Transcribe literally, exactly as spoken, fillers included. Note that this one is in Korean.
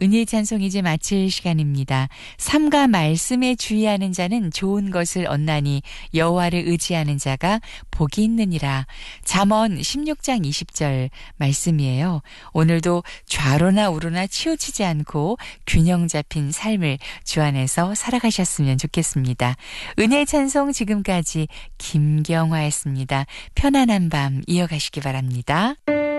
은혜의 찬송 이제 마칠 시간입니다. 삼가 말씀에 주의하는 자는 좋은 것을 얻나니 여호와를 의지하는 자가 복이 있느니라. 잠언 십육 장 이십 절 말씀이에요. 오늘도 좌로나 우로나 치우치지 않고 균형 잡힌 삶을 주 안에서 살아가셨으면 좋겠습니다. 은혜의 찬송 지금까지 김경화였습니다. 편안한 밤 이어가시기 바랍니다.